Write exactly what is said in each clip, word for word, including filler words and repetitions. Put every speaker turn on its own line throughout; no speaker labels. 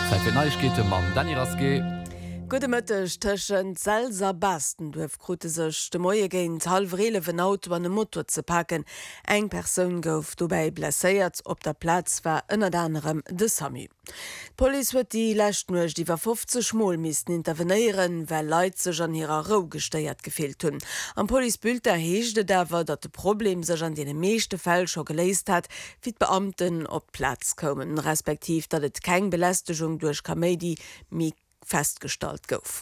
Neuigkeiten Mann Dani Raske.
Gute Mëttech tëschen Selser Basten duef krute sech de Moie géint halvrelewen Auto an de Motor ze packen. Eng Persoun gouf dobäi blesséiert, op der Platz war ënner anderem de Sami. Poli huet die Lächtnuech iwwer fünfzig Mol missisten intervenéieren, well Leiit sech an hireer Rou gestéiert gefehlt hunn. Am Polizeibülter heeschte dawer, dat de Problem sech an de meeschte Fäll scho geléist hat, fir d'Beamten op Platz kommen, respektiv dat et keng Belästechung duerch Kamedi mi festgestalt gouf.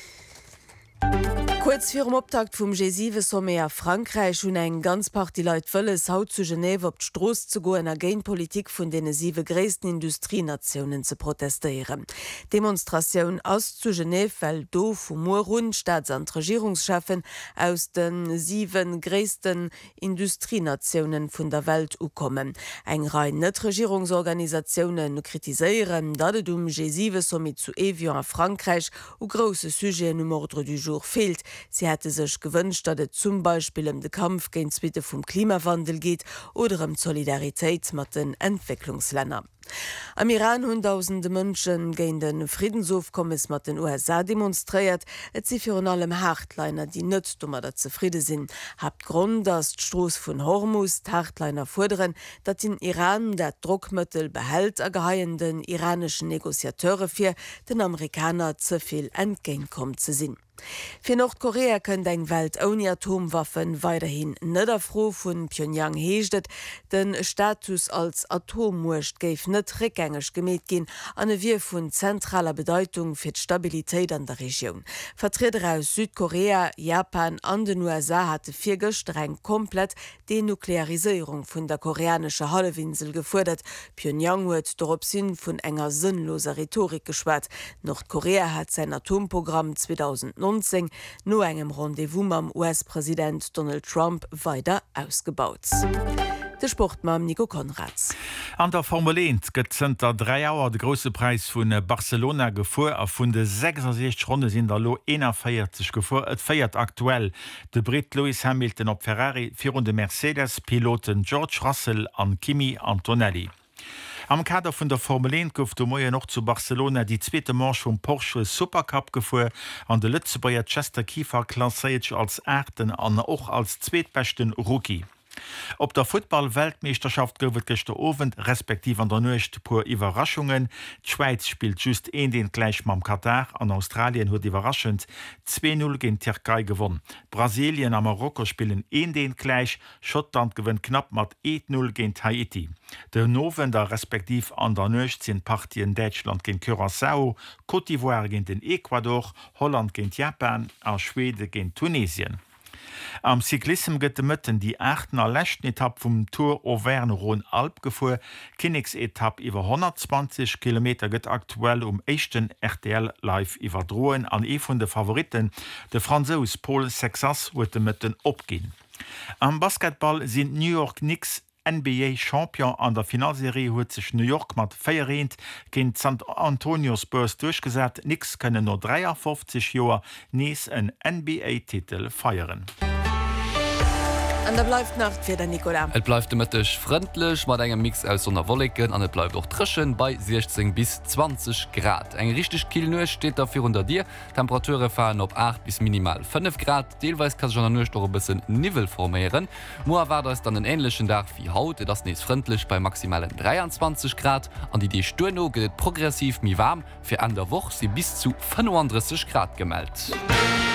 Kurz vor dem Optakt vom G sieben Sommet a Frankreich hun eng ganz Party Leiit wëlles haut zu Genève op d'Stroos zu goen a Genpolitik vun dene sieben gréessten Industrienationen ze protestieren. Demonstrationun ass zu Genève well do vum Morun Staats- und Regierungschefen aus den sieben gréessten Industrienationen vun der Welt ukommen. Eng rein net Regierungsorganisationen kritiseieren, dat et um G sieben Sommet zu Evian a Frankreich u grosse Sujet um Ordre du jour fehlt. Sie hätte sich gewünscht, dass es zum Beispiel um den Kampf gegen Zwitte vom Klimawandel geht oder um Solidarität mit den Entwicklungsländern. Am Iran hun tausende Mënschen géint den Friedensaufkommes mat den U S A demonstréiert, et si fir an allem Hartleiner, die nëtt dummer dat zufriede sinn. Habt Grund, dass d'Stroos vun Hormuz d'Hartleiner forderen, dat den Iran dat Druckmëttel behält a geheienden iranischen Negoziateure fir den Amerikaner zuviel entgegenkom ze sinn. Für Nordkorea kënnt eng Welt ohne Atomwaffen weiterhin net afro vun Pyongyang heeschtet, den Status als Atommurcht géif net rückgängig gemet gin, an e wie vun zentraler Bedeutung fir d'Stabilitéit an der Region. Vertreter aus Südkorea, Japan an den U S A hatte virger streng komplett Denuklearisierung vun der koreanische Hallewinsel gefordert. Pyongyang huet dorop sinn vun enger sinnloser Rhetorik geschwat. Nordkorea hat sein Atomprogramm zweitausendneunzehn no engem Rendezvous mam U S-Präsident Donald Trump weiter ausgebaut. De Sportmam Nico Konrads.
An der Formel eins gëtt zenter drei Auer de grosse Preis vun Barcelona gefuer a vun de sechsundsechzig Runde sinn der Lo einundvierzig gefuer. Et feiert aktuell de Brit Lewis Hamilton op Ferrari vir de Mercedes-Piloten George Russell an Kimi Antonelli. Am Kader vun der Formel eins gouf du Moier noch zu Barcelona die zweete Manche vum Porsche Supercup gefuer an de Lützebauer Chester Kiefer klasséiert als Äten an och als zweetbechten Rookie. Op der Football-Weltmeisterschaft goufet gestern Abend respektiv an der Nucht pur Überraschungen. Die Schweiz spielt just een den gleich mam Katar, an Australien huet überraschend zwei null gegen Türkei gewonnen. Brasilien an Marokko spielen een den gleich, Schottland gewinnt knapp mat eins null gegen Haiti. De Novender respektiv an der Nucht sind Partien Deutschland gegen Curaçao, Côte d'Ivoire gegen den Ecuador, Holland gegen Japan, an Schweden gegen Tunesien. Am Cyklism gëtt de Mëtten die achtner lächten Etapp vum Tour Auvergne-Rhône-Alpes gefuer. Kinnigsetapp iwwer hundertzwanzig Kilometer gëtt aktuell um echten R T L live iwwer droen an e vun de Favoriten. De Franzos Paul Sexas huet de Mëtten opginn. Am Basketball sind New York Knicks N B A-Champion an der Finalserie huet sech New York mat feierent ginint San Antonio Spurs durchgesät. Knicks kënnen no dreiundfünfzig Joer nees en N B A-Titel feieren.
Und da bleibt Nacht für den Nicola.
Et bleibt demëttech freundlich, mat engem Mix aus Sonderwolken, an et bleibt auch trischen bei sechzehn bis zwanzig Grad. Eng richtig Kielnuch steht dafür unter dir. Temperaturen fahren op acht bis minimal fünf Grad. Deelweis kann schon nur ein bisschen Nivel formieren. Moa war das dann einen ähnlichen Tag wie heute. Das ist freundlich bei maximalen dreiundzwanzig Grad. An die die Sturno geht progressiv mi warm. Für an der Woche sie bis zu fünfunddreißig Grad gemeldet.